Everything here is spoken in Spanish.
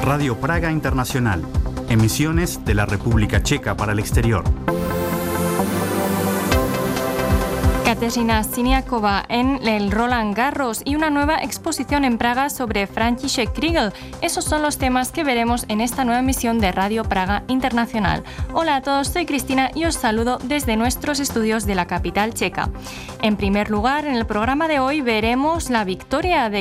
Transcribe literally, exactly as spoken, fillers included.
Radio Praga Internacional, emisiones de la República Checa para el exterior. Kateřina Siniakova en el Roland Garros y una nueva exposición en Praga sobre František Kriegel. Esos son los temas que veremos en esta nueva emisión de Radio Praga Internacional. Hola a todos, soy Cristina y os saludo desde nuestros estudios de la capital checa. En primer lugar, en el programa de hoy veremos la victoria de